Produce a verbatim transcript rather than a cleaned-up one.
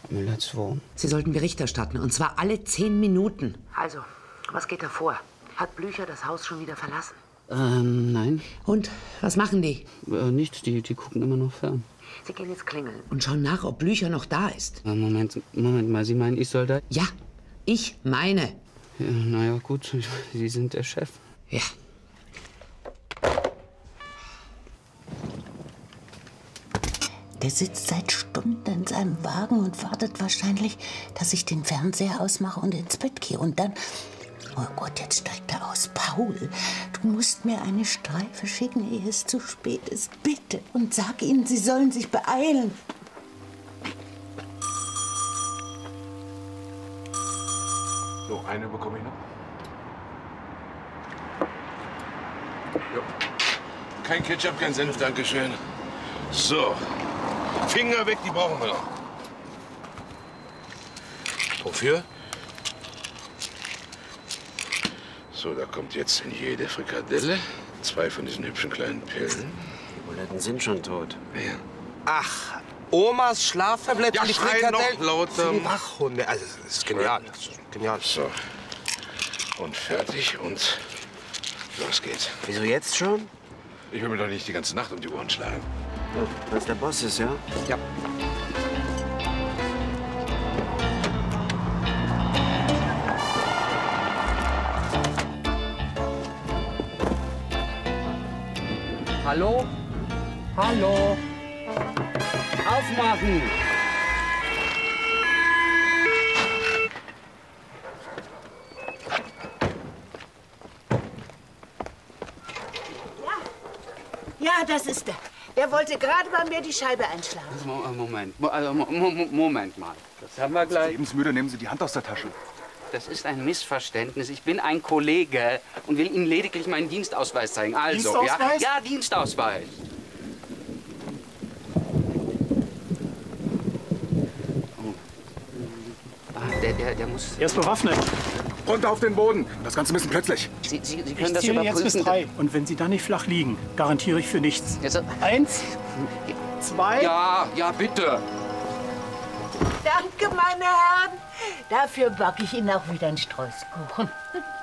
Müller zwei. Sie sollten Bericht erstatten, und zwar alle zehn Minuten. Also, was geht da vor? Hat Blücher das Haus schon wieder verlassen? Ähm, nein. Und, was machen die? Äh, nichts, die, die gucken immer noch fern. Sie gehen jetzt klingeln und schauen nach, ob Blücher noch da ist. Äh, Moment, Moment mal, Sie meinen, ich soll da... Ja, ich meine. Ja, naja, gut, Sie sind der Chef. Ja. Der sitzt seit Stunden in seinem Wagen und wartet wahrscheinlich, dass ich den Fernseher ausmache und ins Bett gehe. Und dann... Oh Gott, jetzt steigt er aus. Paul, du musst mir eine Streife schicken, ehe es zu spät ist. Bitte. Und sag ihnen, sie sollen sich beeilen. So, eine bekomme ich noch. Jo. Kein Ketchup, kein Senf, dankeschön. So. Finger weg, die brauchen wir noch. Wofür? So, da kommt jetzt in jede Frikadelle zwei von diesen hübschen kleinen Pillen. Die Buletten sind schon tot. Ja. Ach, Omas Schlaftabletten, Ja, die schrei Frikadellen. noch lauter. Für die Wachhunde. Also, das ist genial. Das ist genial. So. Und fertig und los geht's. Wieso jetzt schon? Ich will mir doch nicht die ganze Nacht um die Ohren schlagen. Weil es der Boss ist, ja? Ja. Hallo? Hallo? Aufmachen! Ja, das ist er. Der wollte gerade bei mir die Scheibe einschlagen. Mo- Moment, Mo- also, Mo- Mo- Moment mal. Das haben wir gleich. Lebensmüde, nehmen Sie die Hand aus der Tasche. Das ist ein Missverständnis. Ich bin ein Kollege und will Ihnen lediglich meinen Dienstausweis zeigen. Also, Dienstausweis? Ja, ja, Dienstausweis. Oh. Ah, der, der, der muss... Er ist bewaffnet. Runter auf den Boden. Das Ganze ein bisschen plötzlich. Sie, Sie, Sie Ich können das zähle überprüfen. jetzt bis drei. Und wenn Sie da nicht flach liegen, garantiere ich für nichts. Jetzt, Eins, zwei... ja, ja, bitte. Danke, meine Herren. Dafür backe ich Ihnen auch wieder einen Streußkuchen.